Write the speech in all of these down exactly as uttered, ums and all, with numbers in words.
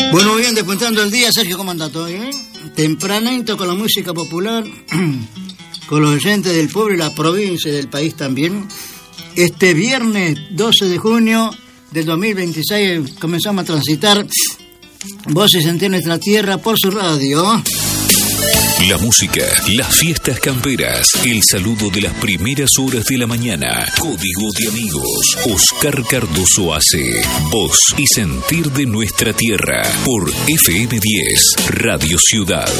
Bueno, bien, despuntando el día, Sergio, ¿cómo anda todo? ¿Eh? Tempranito con la música popular, con los oyentes del pueblo y la provincia y del país también. Este viernes doce de junio del dos mil veintiséis comenzamos a transitar voces en nuestra tierra por su radio. La música, las fiestas camperas, el saludo de las primeras horas de la mañana, código de amigos. Oscar Cardoso hace voz y sentir de nuestra tierra por F M diez, Radio Ciudad.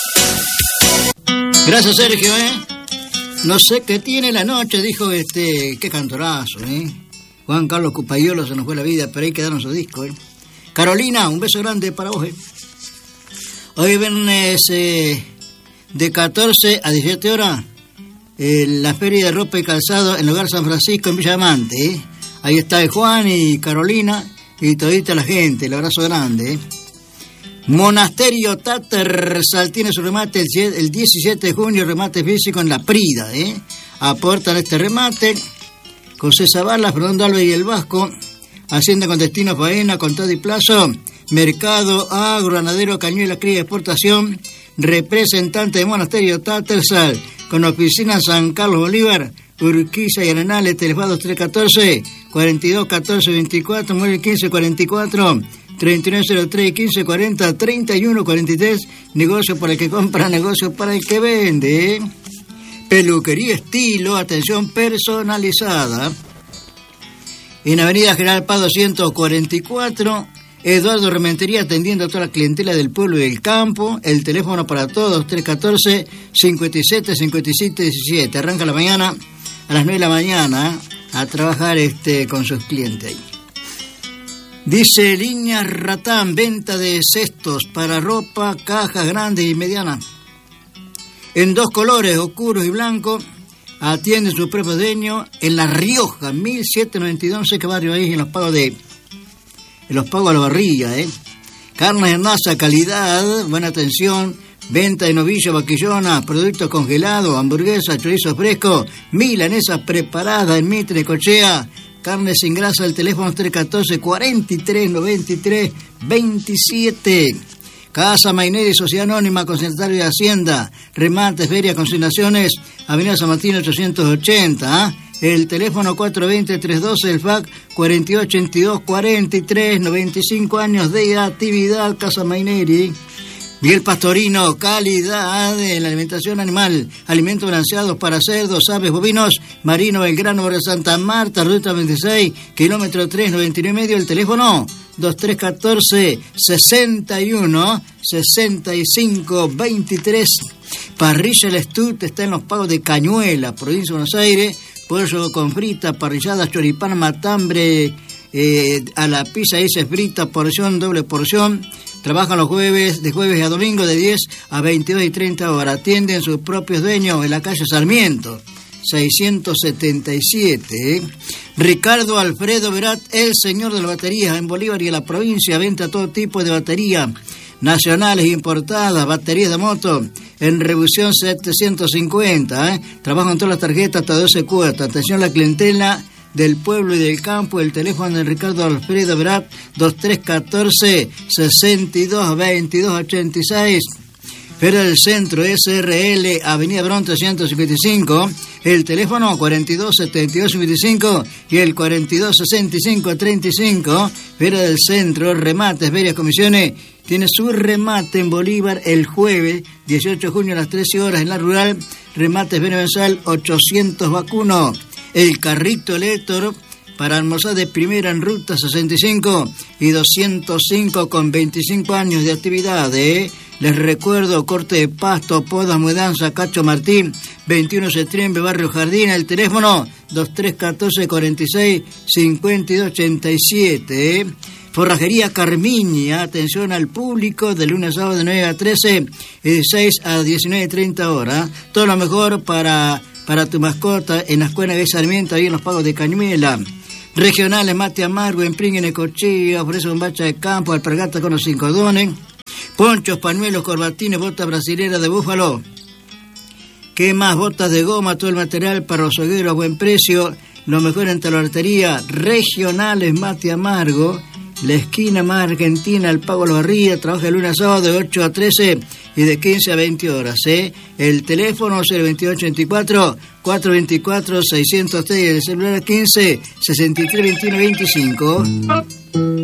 Gracias, Sergio, ¿eh? No sé qué tiene la noche, dijo este, qué cantorazo, ¿eh? Juan Carlos Cupayolo se nos fue la vida, pero ahí quedaron sus discos, ¿eh? Carolina, un beso grande para vos, ¿eh? Hoy viernes eh, de catorce a diecisiete horas, eh, la feria de ropa y calzado en el Hogar San Francisco en Villamante, ¿eh? Ahí está Juan y Carolina y todita la gente, el abrazo grande, ¿eh? Monasterio Tatersal tiene su remate el, el diecisiete de junio, remate físico en La Prida, ¿eh? Aportan este remate José Zavala, Fernando Alves y el Vasco, Hacienda con destino faena, contado y plazo, mercado, agro, ganadero, cañuela, cría y exportación, representante de Monasterio Tatersal, con oficina San Carlos Bolívar, Urquiza y Arenales, teléfonos tres uno cuatro, cuatro dos uno cuatro veinticuatro, nueve uno cinco cuarenta y cuatro, treinta y nueve cero tres, quince cuarenta, treinta y uno cuarenta y tres, negocio para el que compra, negocio para el que vende. Peluquería Estilo, atención personalizada. En Avenida General Paz doscientos cuarenta y cuatro, Eduardo Rementería atendiendo a toda la clientela del pueblo y del campo. El teléfono para todos, tres uno cuatro, cinco siete, cinco siete uno siete. Arranca la mañana, a las nueve de la mañana, a trabajar este con sus clientes ahí. Dice Línea Ratán, venta de cestos para ropa, cajas grandes y medianas. En dos colores, oscuros y blancos. Atiende su propio dueño en La Rioja, mil setecientos noventa y dos, no sé qué barrio ahí, en los pagos de... En los pagos a la barriga, ¿eh? Carnes en masa, calidad, buena atención, venta de novillo, vaquillona, productos congelados, hamburguesa, chorizo fresco, milanesa preparada en Mitre, Cochea, carne sin grasa, el teléfono tres uno cuatro, cuarenta y tres noventa y tres veintisiete. Casa Maineri, Sociedad Anónima, Concentrario de Hacienda, remates, ferias, consignaciones, Avenida San Martín ochocientos ochenta, ¿eh? El teléfono cuatro dos cero, tres uno dos, el fax cuarenta y ocho ochenta y dos cuarenta y tres, noventa y cinco años de actividad, Casa Maineri. Miguel Pastorino, calidad en la alimentación animal, alimentos balanceados para cerdos, aves, bovinos, Marino Belgrano, Barrio Santa Marta, ruta veintiséis, kilómetro tres, noventa y nueve y medio, el teléfono dos tres uno cuatro, sesenta y uno, sesenta y cinco veintitrés. Parrilla El Estut está en los pagos de Cañuela, provincia de Buenos Aires, pollo con frita, parrillada, choripán, matambre, eh, a la pizza dice frita, porción, doble porción. Trabajan los jueves, de jueves a domingo, de diez a veintidós y treinta horas. Atienden sus propios dueños en la calle Sarmiento, seiscientos setenta y siete. ¿eh? Ricardo Alfredo Verat, el señor de las baterías en Bolívar y en la provincia. Venta todo tipo de baterías nacionales, importadas, baterías de moto, en revisión setecientos cincuenta. ¿eh? Trabajan todas las tarjetas hasta doce cuotas. Atención a la clientela del pueblo y del campo. El teléfono de Ricardo Alfredo Verat, dos tres uno cuatro, sesenta y dos veintidós ochenta y seis. Feria del Centro, S R L, Avenida Bron trescientos cincuenta y cinco, el teléfono cuarenta y dos setenta y dos cincuenta y cinco y el cuarenta y dos sesenta y cinco treinta y cinco. Feria del Centro, remates, ferias, comisiones. Tiene su remate en Bolívar el jueves dieciocho de junio a las trece horas en la rural. Remates Benevenzal, ochocientos vacunos. El carrito Elector para almorzar de primera en ruta sesenta y cinco y doscientos cinco con veinticinco años de actividad. ¿eh? Les recuerdo, corte de pasto, podas, mudanza, Cacho Martín, veintiuno de septiembre, Barrio Jardín, el teléfono dos tres uno cuatro, cuarenta y seis, cincuenta y dos ochenta y siete. ¿eh? Forrajería Carmiña, atención al público, de lunes a sábado de nueve a trece y de seis a diecinueve y treinta horas. Todo lo mejor para, para tu mascota en la escuela de Sarmiento, ahí en los pagos de Cañuela. Regionales, mate amargo, empring en Ecochea, ofrece bombacha de campo, alpargata con los cinco dones, ponchos, pañuelos, corbatines, botas brasileras de búfalo. ¿Qué más? Botas de goma, todo el material para los hogueros a buen precio, lo mejor en talonería. Regionales, mate amargo, la esquina más argentina, el Pago Los Barría, trabaja de lunes a sábado de ocho a trece y de quince a veinte horas. ¿eh? El teléfono cero veintiocho veinticuatro, cuatrocientos veinticuatro, seiscientos tres y el celular quince, sesenta y tres, veintiuno, veinticinco.